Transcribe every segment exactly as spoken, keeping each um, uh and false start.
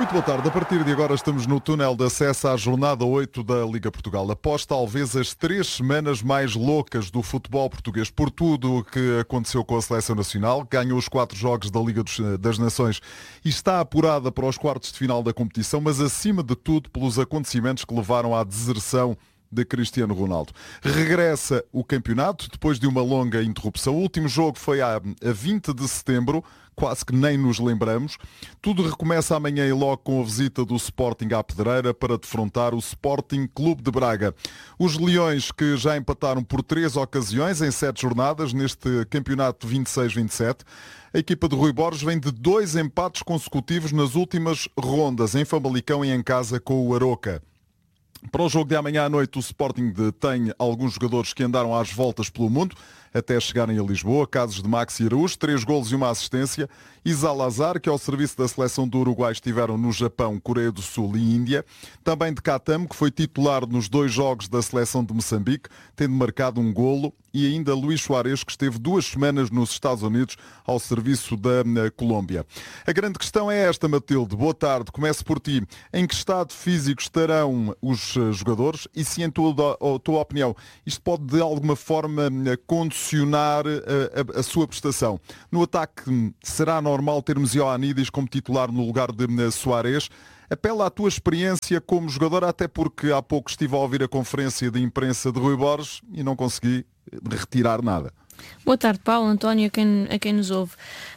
Muito boa tarde. A partir de agora estamos no túnel de acesso à jornada oito da Liga Portugal. Após talvez as três semanas mais loucas do futebol português, por tudo o que aconteceu com a Seleção Nacional, ganhou os quatro jogos da Liga das Nações e está apurada para os quartos de final da competição, mas acima de tudo pelos acontecimentos que levaram à deserção de Cristiano Ronaldo. Regressa o campeonato depois de uma longa interrupção. O último jogo foi a vinte de setembro, quase que nem nos lembramos. Tudo recomeça amanhã e logo com a visita do Sporting à Pedreira para defrontar o Sporting Clube de Braga. Os Leões, que já empataram por três ocasiões em sete jornadas neste campeonato vinte e seis vinte e sete, a equipa de Rui Borges vem de dois empates consecutivos nas últimas rondas, em Famalicão e em casa com o Aroca. Para o jogo de amanhã à noite, o Sporting tem alguns jogadores que andaram às voltas pelo mundo até chegarem a Lisboa, casos de Maxi Araújo, três golos e uma assistência, e Zalazar, que ao serviço da seleção do Uruguai estiveram no Japão, Coreia do Sul e Índia, também de Catamo, que foi titular nos dois jogos da seleção de Moçambique, tendo marcado um golo, e ainda Luís Soares, que esteve duas semanas nos Estados Unidos ao serviço da Colômbia. A grande questão é esta, Matilde. Boa tarde, começo por ti. Em que estado físico estarão os jogadores e se, em tua, a tua opinião, isto pode de alguma forma condicionar a, a, a sua prestação? No ataque, será normal termos Ioannidis como titular no lugar de Soares? Apela à tua experiência como jogador, até porque há pouco estive a ouvir a conferência de imprensa de Rui Borges e não consegui retirar nada. Boa tarde, Paulo, António, a quem, a quem nos ouve.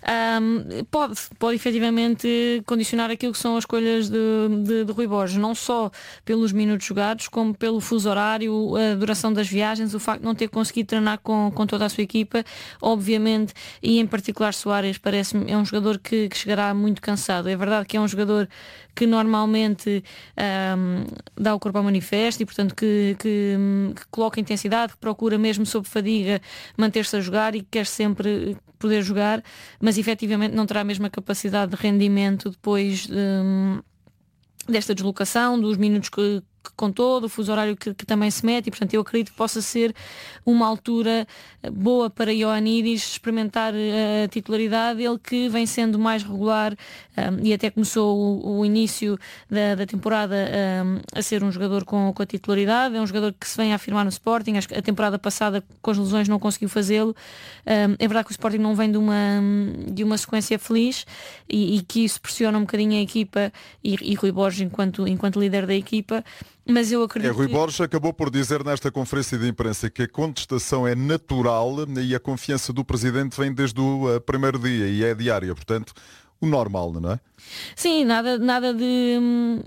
Um, pode, pode efetivamente condicionar aquilo que são as escolhas de, de, de Rui Borges, não só pelos minutos jogados, como pelo fuso horário, a duração das viagens, o facto de não ter conseguido treinar com, com toda a sua equipa, obviamente, e em particular Soares, parece-me, é um jogador que, que chegará muito cansado. É verdade que é um jogador que normalmente um, dá o corpo ao manifesto e, portanto, que, que, que coloca intensidade, que procura mesmo sob fadiga manter-se a jogar e que quer sempre poder jogar, mas efetivamente não terá a mesma capacidade de rendimento depois um, desta deslocação, dos minutos que que contou, do fuso horário que, que também se mete, e portanto eu acredito que possa ser uma altura boa para Ioannidis experimentar a titularidade, ele que vem sendo mais regular um, e até começou o, o início da, da temporada um, a ser um jogador com, com a titularidade, é um jogador que se vem a afirmar no Sporting. Acho que a temporada passada com as lesões não conseguiu fazê-lo. Um, é verdade que o Sporting não vem de uma, de uma sequência feliz e, e que isso pressiona um bocadinho a equipa e, e Rui Borges enquanto, enquanto líder da equipa. Mas eu acredito é, Rui Borges acabou por dizer nesta conferência de imprensa que a contestação é natural e a confiança do Presidente vem desde o primeiro dia e é diária, portanto, o normal, não é? Sim, nada, nada de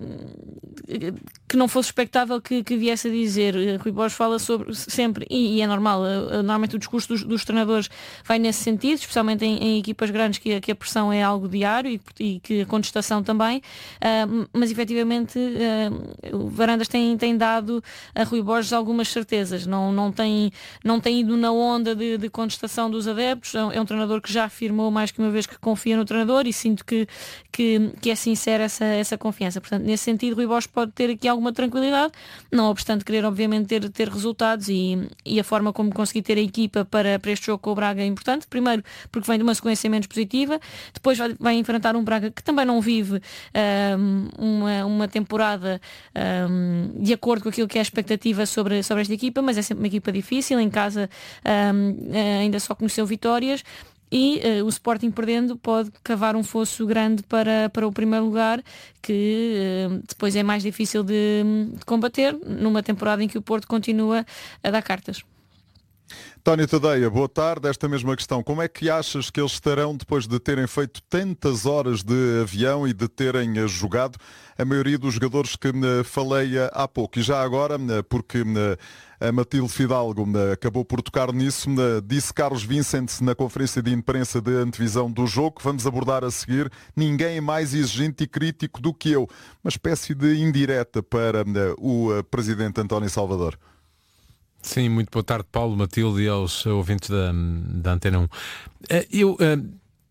que não fosse expectável que, que viesse a dizer. Rui Borges fala sobre sempre, e, e é normal, normalmente o discurso dos, dos treinadores vai nesse sentido, especialmente em, em equipas grandes que a, que a pressão é algo diário e, e que a contestação também, uh, mas efetivamente uh, o Varandas tem, tem dado a Rui Borges algumas certezas, não, não, tem, não tem ido na onda de, de contestação dos adeptos, é um, é um treinador que já afirmou mais que uma vez que confia no treinador e sinto que, que, que é sincera essa, essa confiança. Portanto, nesse sentido, Rui Borges pode ter aqui alguma tranquilidade, não obstante querer obviamente ter, ter resultados e, e a forma como conseguir ter a equipa para, para este jogo com o Braga é importante. Primeiro porque vem de uma sequência menos positiva, depois vai, vai enfrentar um Braga que também não vive um, uma, uma temporada um, de acordo com aquilo que é a expectativa sobre, sobre esta equipa, mas é sempre uma equipa difícil, em casa um, ainda só conheceu vitórias. E uh, o Sporting perdendo pode cavar um fosso grande para, para o primeiro lugar, que uh, depois é mais difícil de, de combater numa temporada em que o Porto continua a dar cartas. António Tadeia, boa tarde. Esta mesma questão, como é que achas que eles estarão depois de terem feito tantas horas de avião e de terem jogado a maioria dos jogadores que falei há pouco? E já agora, porque a Matilde Fidalgo acabou por tocar nisso, disse Carlos Vicente na conferência de imprensa de antevisão do jogo, que vamos abordar a seguir, ninguém é mais exigente e crítico do que eu. Uma espécie de indireta para o presidente António Salvador. Sim, muito boa tarde, Paulo, Matilde e aos ouvintes da, da Antena um. Eu,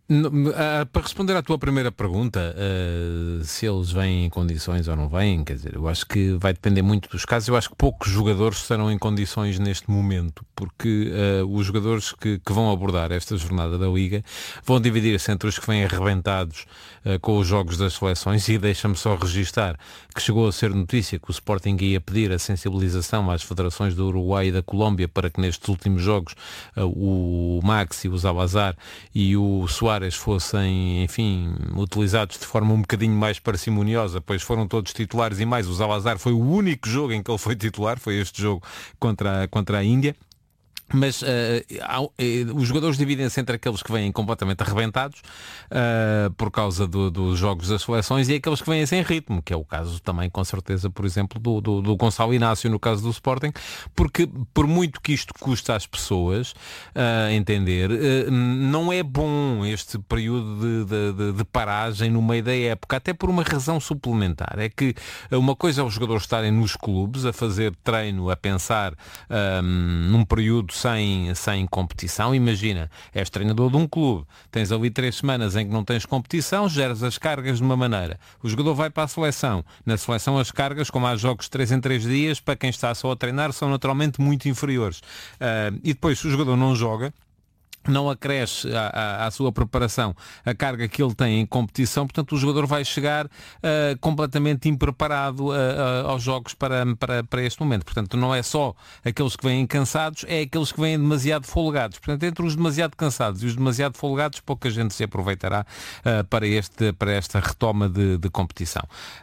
No, ah, para responder à tua primeira pergunta, uh, se eles vêm em condições ou não vêm, quer dizer, eu acho que vai depender muito dos casos. Eu acho que poucos jogadores estarão em condições neste momento, porque uh, os jogadores que, que vão abordar esta jornada da Liga vão dividir-se entre os que vêm arrebentados uh, com os jogos das seleções, e deixa-me só registar que chegou a ser notícia que o Sporting ia pedir a sensibilização às federações do Uruguai e da Colômbia para que nestes últimos jogos uh, o Maxi, o Zalazar e o Soares fossem, enfim, utilizados de forma um bocadinho mais parcimoniosa, pois foram todos titulares, e mais, o Zalazar foi o único jogo em que ele foi titular, foi este jogo contra a, contra a Índia. Mas uh, há, uh, os jogadores dividem-se entre aqueles que vêm completamente arrebentados uh, por causa do, dos jogos das seleções, e aqueles que vêm sem ritmo, que é o caso também, com certeza, por exemplo, do, do, do Gonçalo Inácio, no caso do Sporting, porque por muito que isto custa às pessoas uh, entender, uh, não é bom este período de, de, de, de paragem no meio da época, até por uma razão suplementar. É que uma coisa é os jogadores estarem nos clubes a fazer treino, a pensar um, num período Sem, sem competição. Imagina, és treinador de um clube, tens ali três semanas em que não tens competição, geras as cargas de uma maneira. O jogador vai para a seleção. Na seleção as cargas, como há jogos de três em três dias, para quem está só a treinar, são naturalmente muito inferiores. Uh, e depois, se o jogador não joga, não acresce à, à, à sua preparação a carga que ele tem em competição, portanto o jogador vai chegar uh, completamente impreparado uh, uh, aos jogos para, para, para este momento. Portanto, não é só aqueles que vêm cansados, é aqueles que vêm demasiado folgados. Portanto, entre os demasiado cansados e os demasiado folgados, pouca gente se aproveitará uh, para, este, para esta retoma de, de competição.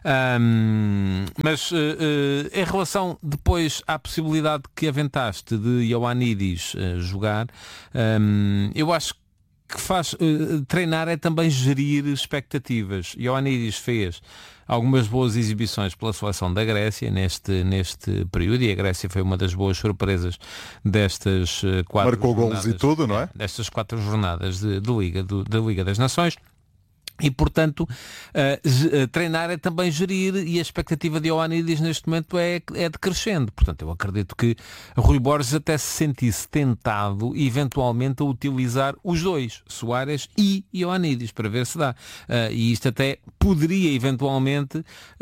Um, mas uh, uh, em relação depois à possibilidade que aventaste de Ioannidis uh, jogar, um, eu acho que faz uh, treinar é também gerir expectativas. Ioannidis fez algumas boas exibições pela seleção da Grécia neste, neste período, e a Grécia foi uma das boas surpresas destas uh, quatro Marcou jornadas, golos e tudo, não é? Destas quatro jornadas de, de Liga, do, da Liga das Nações. E, portanto, uh, treinar é também gerir, e a expectativa de Ioannidis neste momento é, é decrescendo. Portanto, eu acredito que Rui Borges até se sentisse tentado, eventualmente, a utilizar os dois, Soares e Ioannidis, para ver se dá. Uh, e isto até poderia, eventualmente,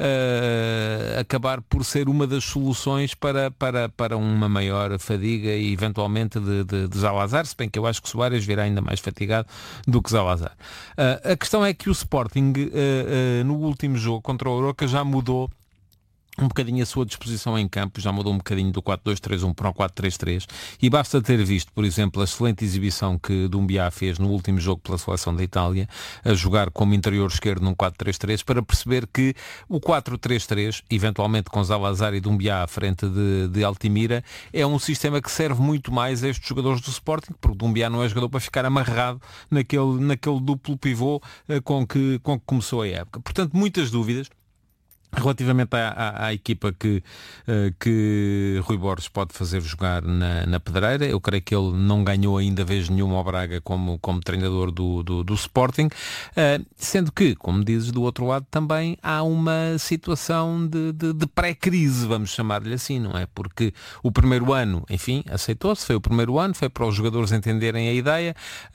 uh, acabar por ser uma das soluções para, para, para uma maior fadiga, e, eventualmente, de, de, de Zalazar, se bem que eu acho que Soares virá ainda mais fatigado do que Zalazar. Uh, a questão é que o Sporting uh, uh, no último jogo contra o Oroca já mudou um bocadinho a sua disposição em campo, já mudou um bocadinho do quatro dois três um para o quatro três três, e basta ter visto, por exemplo, a excelente exibição que Doumbia fez no último jogo pela seleção da Itália, a jogar como interior esquerdo num quatro três três, para perceber que o quatro três três, eventualmente com Zalazar e Doumbia à frente de, de Altimira, é um sistema que serve muito mais a estes jogadores do Sporting, porque Doumbia não é jogador para ficar amarrado naquele, naquele duplo pivô uh, com, que, com que começou a época. Portanto, muitas dúvidas relativamente à, à, à equipa que, uh, que Rui Borges pode fazer jogar na, na Pedreira. Eu creio que ele não ganhou ainda vez nenhuma ao Braga como, como treinador do, do, do Sporting, uh, sendo que, como dizes, do outro lado também há uma situação de, de, de pré-crise, vamos chamar-lhe assim, não é? Porque o primeiro ano, enfim, aceitou-se, foi o primeiro ano, foi para os jogadores entenderem a ideia,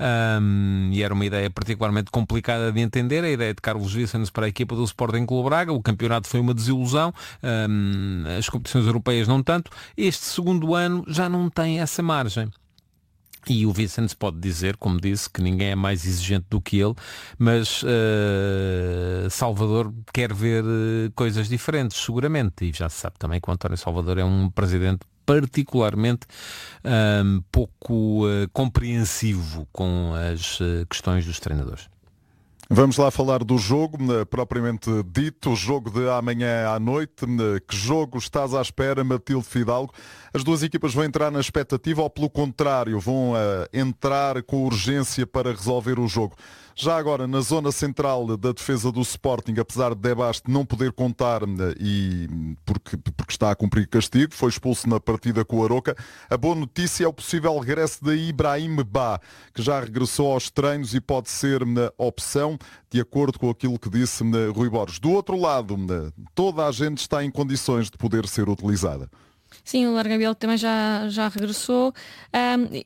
um, e era uma ideia particularmente complicada de entender, a ideia de Carlos Vicens para a equipa do Sporting Clube Braga. O campeonato foi uma desilusão, hum, as competições europeias não tanto. Este segundo ano já não tem essa margem. E o Vicente pode dizer, como disse, que ninguém é mais exigente do que ele, mas uh, Salvador quer ver uh, coisas diferentes, seguramente. E já se sabe também que o António Salvador é um presidente particularmente um, pouco uh, compreensivo com as uh, questões dos treinadores. Vamos lá falar do jogo, propriamente dito, o jogo de amanhã à noite. Que jogo estás à espera, Matilde Fidalgo? As duas equipas vão entrar na expectativa ou, pelo contrário, vão uh, entrar com urgência para resolver o jogo? Já agora, na zona central da defesa do Sporting, apesar de Debaste não poder contar e porque, porque está a cumprir castigo, foi expulso na partida com o Aroca, a boa notícia é o possível regresso de Ibrahim Ba, que já regressou aos treinos e pode ser na opção, de acordo com aquilo que disse Rui Borges. Do outro lado, toda a gente está em condições de poder ser utilizada. Sim, o Largabiel também já, já regressou. Um,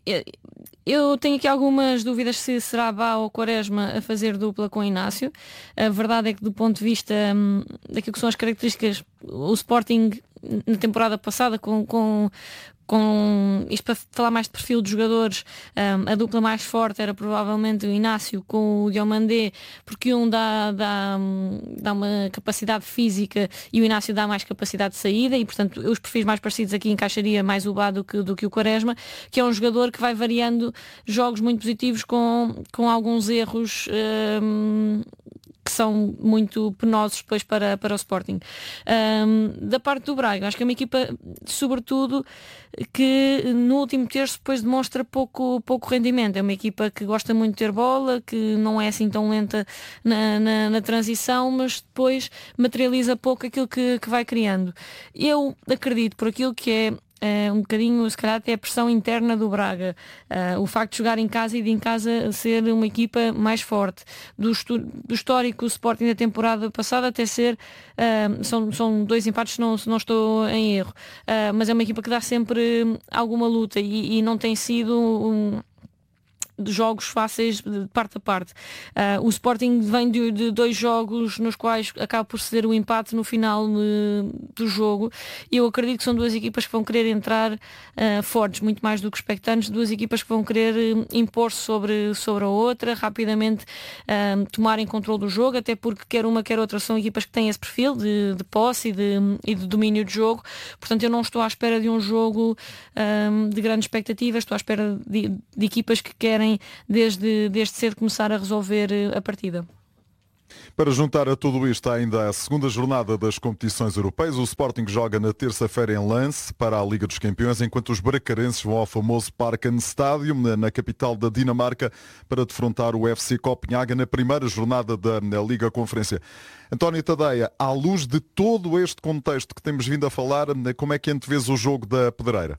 eu tenho aqui algumas dúvidas se será Bá ou Quaresma a fazer dupla com o Inácio. A verdade é que do ponto de vista um, daquilo que são as características, o Sporting na temporada passada com, com, com isto para falar mais de perfil de jogadores, um, a dupla mais forte era provavelmente o Inácio com o Diomandé, porque um dá, dá, dá uma capacidade física e o Inácio dá mais capacidade de saída e portanto os perfis mais parecidos aqui encaixaria mais o Bá do que, do que o Quaresma, que é um jogador que vai variando jogos muito positivos com, com alguns erros um, que são muito penosos depois para, para o Sporting. Um, da parte do Braga, acho que é uma equipa, sobretudo, que no último terço depois demonstra pouco, pouco rendimento. É uma equipa que gosta muito de ter bola, que não é assim tão lenta na, na, na transição, mas depois materializa pouco aquilo que, que vai criando. Eu acredito, por aquilo que é Uh, um bocadinho, se calhar até a pressão interna do Braga, uh, o facto de jogar em casa e de em casa ser uma equipa mais forte, do, do histórico Sporting da temporada passada até ser, uh, são, são dois empates se não, se não estou em erro, uh, mas é uma equipa que dá sempre alguma luta e, e não tem sido um, de jogos fáceis de parte a parte. Uh, o Sporting vem de, de dois jogos nos quais acaba por ceder o empate no final uh, do jogo e eu acredito que são duas equipas que vão querer entrar uh, fortes, muito mais do que expectantes, duas equipas que vão querer uh, impor-se sobre, sobre a outra, rapidamente uh, tomarem controle do jogo, até porque quer uma quer outra são equipas que têm esse perfil de, de posse e de, e de domínio de jogo, portanto eu não estou à espera de um jogo um, de grandes expectativas, estou à espera de, de equipas que querem Desde, desde cedo começar a resolver a partida. Para juntar a tudo isto ainda a segunda jornada das competições europeias, o Sporting joga na terça-feira em Lens para a Liga dos Campeões, enquanto os bracarenses vão ao famoso Parken Stadium, na capital da Dinamarca, para defrontar o F C Copenhaga na primeira jornada da Liga Conferência. António Tadeia, à luz de todo este contexto que temos vindo a falar, como é que antevês o jogo da Pedreira?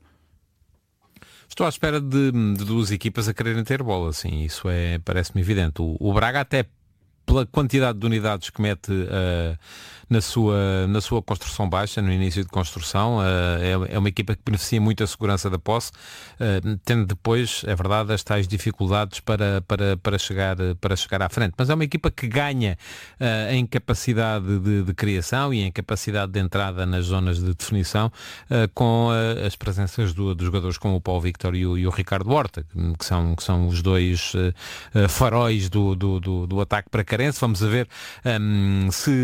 Estou à espera de, de duas equipas a quererem ter bola, sim, isso é, parece-me evidente. O, o Braga até pela quantidade de unidades que mete uh, na, sua, na sua construção baixa, no início de construção, uh, é, é uma equipa que beneficia muito da segurança da posse, uh, tendo depois, é verdade, as tais dificuldades para, para, para, chegar, para chegar à frente. Mas é uma equipa que ganha uh, em capacidade de, de criação e em capacidade de entrada nas zonas de definição, uh, com uh, as presenças do, dos jogadores como o Paulo Victor e o, e o Ricardo Horta, que são, que são os dois uh, uh, faróis do, do, do, do ataque para Carense. Vamos a ver um, se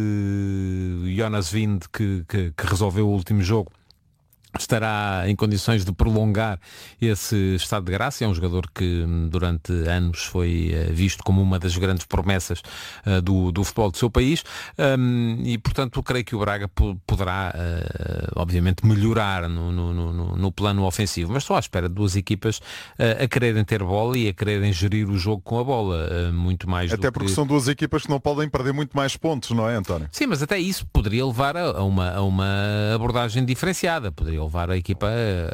Jonas Wind, que, que, que resolveu o último jogo, estará em condições de prolongar esse estado de graça. É um jogador que durante anos foi visto como uma das grandes promessas uh, do, do futebol do seu país, um, e portanto creio que o Braga p- poderá uh, obviamente melhorar no, no, no, no plano ofensivo, mas estou à espera de duas equipas uh, a quererem ter bola e a quererem gerir o jogo com a bola, uh, muito mais até do porque que... são duas equipas que não podem perder muito mais pontos, não é, António? Sim, mas até isso poderia levar a, a, uma, a uma abordagem diferenciada, poderia levar a equipa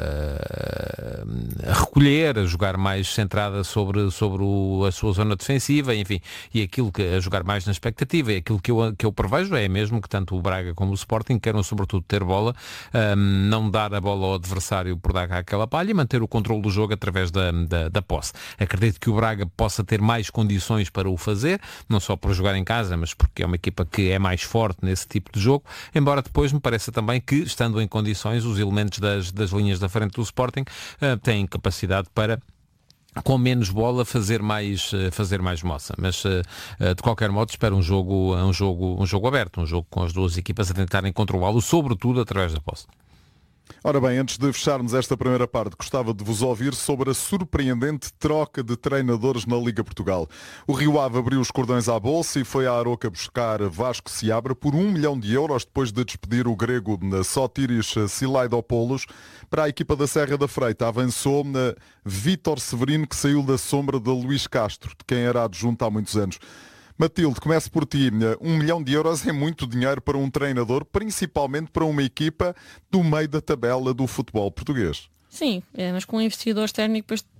a, a recolher, a jogar mais centrada sobre, sobre o, a sua zona defensiva, enfim, e aquilo que a jogar mais na expectativa, e aquilo que eu, que eu prevejo é mesmo que tanto o Braga como o Sporting queiram sobretudo ter bola, um, não dar a bola ao adversário por dar aquela palha e manter o controle do jogo através da, da, da posse. Acredito que o Braga possa ter mais condições para o fazer, não só por jogar em casa, mas porque é uma equipa que é mais forte nesse tipo de jogo, embora depois me pareça também que, estando em condições, os elementos das, das linhas da frente do Sporting uh, têm capacidade para, com menos bola, fazer mais, uh, fazer mais moça. Mas uh, uh, de qualquer modo espero um jogo, um, jogo, um jogo aberto, um jogo com as duas equipas a tentarem controlá-lo, sobretudo através da posse. Ora bem, antes de fecharmos esta primeira parte, gostava de vos ouvir sobre a surpreendente troca de treinadores na Liga Portugal. O Rio Ave abriu os cordões à bolsa e foi à Aroca buscar Vasco Seabra por um milhão de euros depois de despedir o grego Sotiris Silaidopoulos. Para a equipa da Serra da Freita avançou na Vítor Severino, que saiu da sombra de Luís Castro, de quem era adjunto há muitos anos. Matilde, começo por ti. Um milhão de euros é muito dinheiro para um treinador, principalmente para uma equipa do meio da tabela do futebol português. Sim, é, mas com um investidor externo depois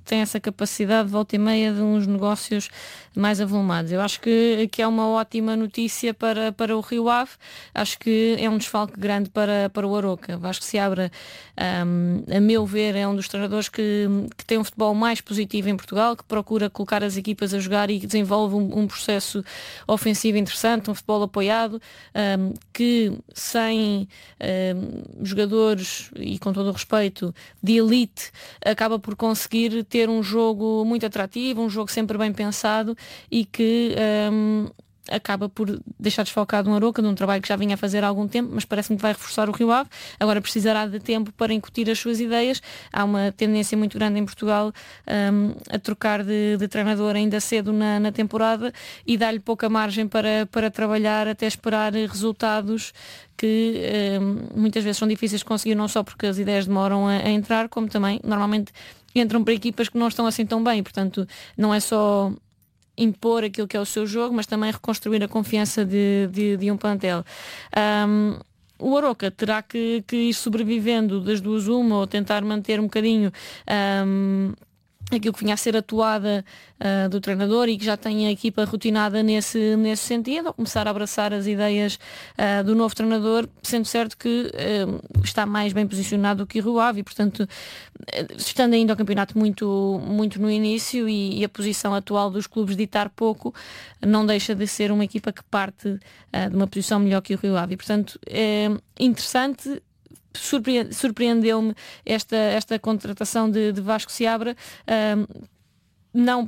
tem essa capacidade de volta e meia de uns negócios mais avolumados. Eu acho que, que é uma ótima notícia para, para o Rio Ave. Acho que é um desfalque grande para, para o Aroca. Vasco Seabra, um, a meu ver, é um dos treinadores que, que tem um futebol mais positivo em Portugal, que procura colocar as equipas a jogar e que desenvolve um, um processo ofensivo interessante, um futebol apoiado, um, que sem um, jogadores, e com todo o respeito, de elite, acaba por conseguir ter um jogo muito atrativo, um jogo sempre bem pensado e que um, acaba por deixar desfalcado um Aroca de um trabalho que já vinha a fazer há algum tempo, mas parece-me que vai reforçar o Rio Ave. Agora precisará de tempo para incutir as suas ideias. Há uma tendência muito grande em Portugal um, a trocar de, de treinador ainda cedo na, na temporada e dar-lhe pouca margem para, para trabalhar até esperar resultados que um, muitas vezes são difíceis de conseguir, não só porque as ideias demoram a, a entrar, como também normalmente entram para equipas que não estão assim tão bem. Portanto, não é só impor aquilo que é o seu jogo, mas também reconstruir a confiança de, de, de um plantel. Um, o Aroca terá que, que ir sobrevivendo das duas uma, ou tentar manter um bocadinho um, aquilo que vinha a ser a toada uh, do treinador e que já tem a equipa rotinada nesse, nesse sentido, ou começar a abraçar as ideias uh, do novo treinador, sendo certo que uh, está mais bem posicionado do que o Rio Ave e, portanto, uh, estando ainda o campeonato muito, muito no início e, e a posição atual dos clubes ditar pouco, não deixa de ser uma equipa que parte uh, de uma posição melhor que o Rio Ave. E, portanto, é interessante. Surpreendeu-me esta, esta contratação de, de Vasco Seabra, um, não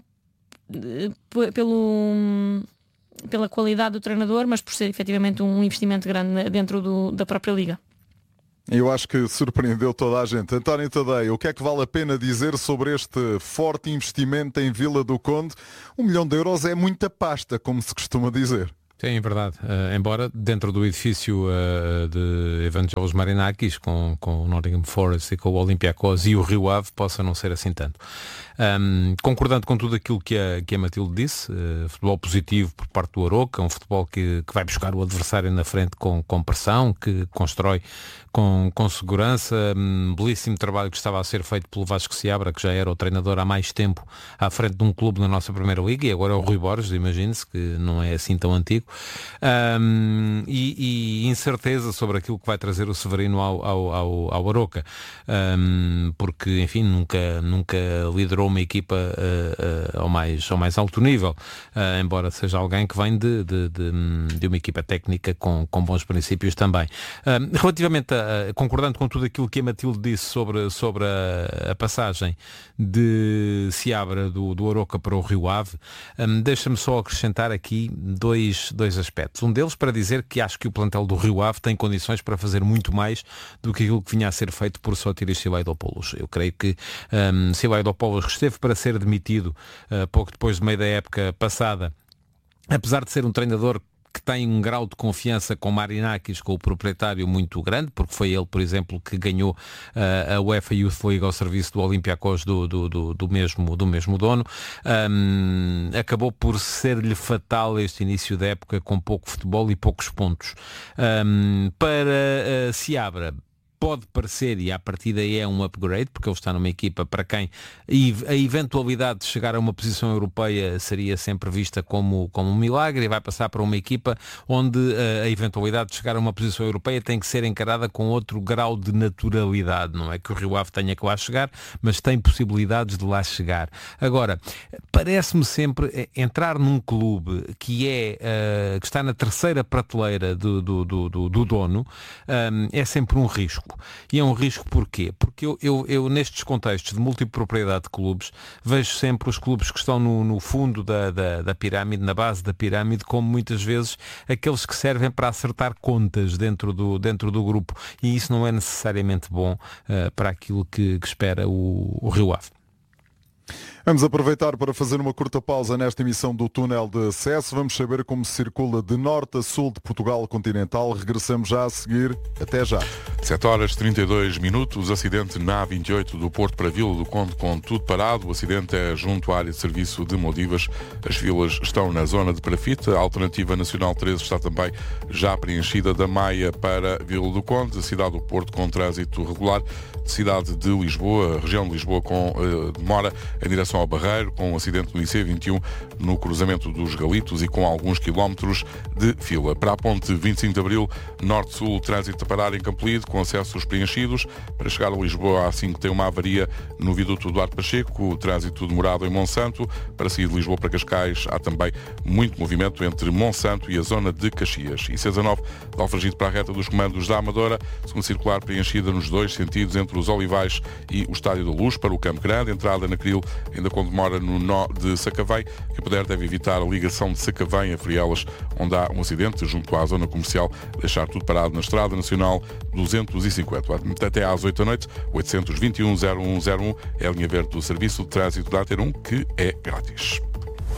uh, pelo, pela qualidade do treinador, mas por ser efetivamente um investimento grande dentro do, da própria Liga. Eu acho que surpreendeu toda a gente. António Tadeia, o que é que vale a pena dizer sobre este forte investimento em Vila do Conde? Um milhão de euros é muita pasta, como se costuma dizer. Sim, é verdade. Uh, embora dentro do edifício uh, de Evangelos Marinakis, com, com o Nottingham Forest e com o Olympiacos e o Rio Ave, possa não ser assim tanto. Um, concordando com tudo aquilo que a, que a Matilde disse, uh, futebol positivo por parte do Aroca, um futebol que, que vai buscar o adversário na frente com, com pressão, que constrói com, com segurança, um belíssimo trabalho que estava a ser feito pelo Vasco Seabra, que já era o treinador há mais tempo à frente de um clube na nossa Primeira Liga, e agora é o Rui Borges, imagine-se, que não é assim tão antigo. Um, e, e incerteza sobre aquilo que vai trazer o Severino ao, ao, ao, ao Aroca, um, porque, enfim, nunca, nunca liderou uma equipa uh, uh, ao, mais, ao mais alto nível, uh, embora seja alguém que vem de, de, de, de uma equipa técnica com, com bons princípios também. Uh, relativamente a, concordando com tudo aquilo que a Matilde disse sobre, sobre a, a passagem de Seabra do, do Aroca para o Rio Ave, um, deixa-me só acrescentar aqui dois, dois aspectos. Um deles para dizer que acho que o plantel do Rio Ave tem condições para fazer muito mais do que aquilo que vinha a ser feito por Sotiris Sivaidopoulos. Eu creio que um, Sivaidopoulos esteve para ser demitido uh, pouco depois de meio da época passada, apesar de ser um treinador que tem um grau de confiança com Marinakis, com o proprietário, muito grande, porque foi ele, por exemplo, que ganhou uh, a UEFA Youth League ao serviço do Olympiacos do, do, do, do, mesmo, do mesmo dono. Um, acabou por ser-lhe fatal este início da época com pouco futebol e poucos pontos. Um, para uh, Seabra, pode parecer, e à partida é um upgrade, porque ele está numa equipa para quem a eventualidade de chegar a uma posição europeia seria sempre vista como, como um milagre, e vai passar para uma equipa onde a eventualidade de chegar a uma posição europeia tem que ser encarada com outro grau de naturalidade. Não é que o Rio Ave tenha que lá chegar, mas tem possibilidades de lá chegar. Agora, parece-me sempre entrar num clube que, é, uh, que está na terceira prateleira do, do, do, do, do dono, um, é sempre um risco. E é um risco porquê? Porque eu, eu, eu nestes contextos de multipropriedade de clubes, vejo sempre os clubes que estão no, no fundo da, da, da pirâmide, na base da pirâmide, como muitas vezes aqueles que servem para acertar contas dentro do, dentro do grupo. E isso não é necessariamente bom uh, para aquilo que, que espera o, o Rio Ave. Vamos aproveitar para fazer uma curta pausa nesta emissão do Túnel de Acesso. Vamos saber como se circula de norte a sul de Portugal continental. Regressamos já a seguir. Até já. sete horas e trinta e dois minutos. Acidente na A vinte e oito do Porto para Vila do Conde com tudo parado. O acidente é junto à área de serviço de Maldivas. As filas estão na zona de Parafita. A Alternativa Nacional treze está também já preenchida da Maia para Vila do Conde. A cidade do Porto com trânsito regular. Cidade de Lisboa, região de Lisboa com uh, demora em direção ao Barreiro, com um acidente no I C vinte e um no cruzamento dos Galitos e com alguns quilómetros de fila. Para a ponte vinte e cinco de Abril, norte-sul, trânsito a parar em Campolide, com acessos preenchidos. Para chegar a Lisboa, há cinco tem uma avaria no viaduto Duarte Pacheco, o trânsito demorado em Monsanto. Para sair de Lisboa para Cascais, há também muito movimento entre Monsanto e a zona de Caxias. E C dezanove, de Alfragide para a reta dos comandos da Amadora, segunda circular preenchida nos dois sentidos entre os Olivais e o Estádio da Luz para o Campo Grande. Entrada na Cril ainda com demora no nó de Sacavém. Quem puder deve evitar a ligação de Sacavém a Frielas, onde há um acidente junto à zona comercial, deixar tudo parado na Estrada Nacional duzentos e cinquenta. Até às oito da noite, oitocentos e vinte e um zero um zero um é a linha verde do Serviço de Trânsito da A T um, que é grátis.